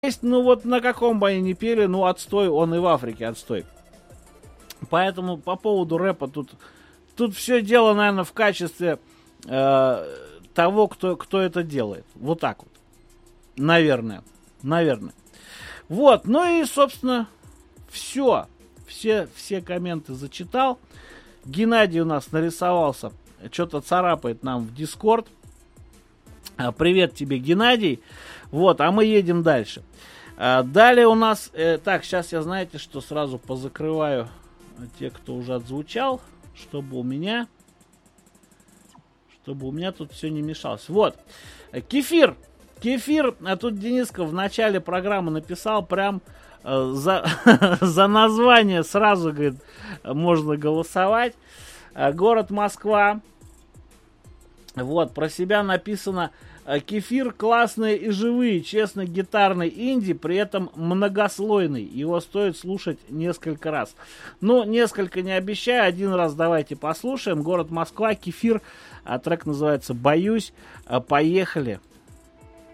есть, ну вот на каком бы они ни пели, ну отстой, он и в Африке отстой. Поэтому по поводу рэпа тут все дело, наверное, в качестве того, кто это делает. Вот так вот. Наверное. Вот, ну и, собственно, все. Все комменты зачитал. Геннадий у нас нарисовался. Что-то царапает нам в Дискорд. Привет тебе, Геннадий. Вот, а мы едем дальше. Далее у нас... так, сейчас я, знаете, что сразу позакрываю те, кто уже отзвучал, чтобы у меня тут все не мешалось. Вот. Кефир, а тут Дениска в начале программы написал прям за название сразу, говорит, можно голосовать. Город Москва. Вот, про себя написано: кефир классные и живые, честно, гитарный инди, при этом многослойный. Его стоит слушать несколько раз. Ну, несколько не обещаю, один раз давайте послушаем. Город Москва, Кефир, трек называется «Боюсь». Поехали.